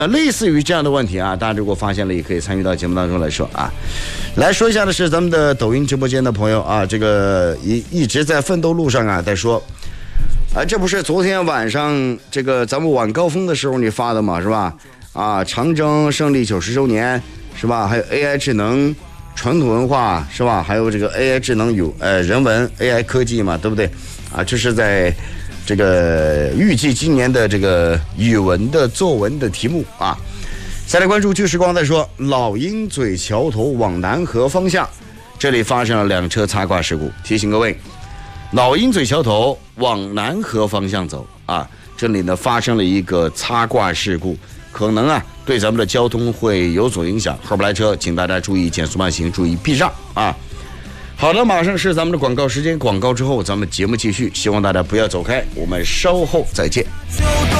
类似于这样的问题啊，大家如果发现了，也可以参与到节目当中来说啊。来说一下的是咱们的抖音直播间的朋友啊，这个一直在奋斗路上啊，在说啊，这不是昨天晚上这个咱们晚高峰的时候你发的嘛，是吧？啊，长征胜利90周年是吧？还有 AI 智能、传统文化是吧？还有这个 AI 智能人文 AI 科技嘛，对不对？啊，这是在这个预计今年的这个语文的作文的题目啊。再来关注旧时光在说，老鹰嘴桥头往南河方向，这里发生了2车擦挂事故，提醒各位，老鹰嘴桥头往南河方向走啊，这里呢发生了一个擦挂事故，可能啊对咱们的交通会有所影响，后边来车请大家注意减速慢行，注意避让啊。好的，马上是咱们的广告时间，广告之后咱们节目继续，希望大家不要走开，我们稍后再见。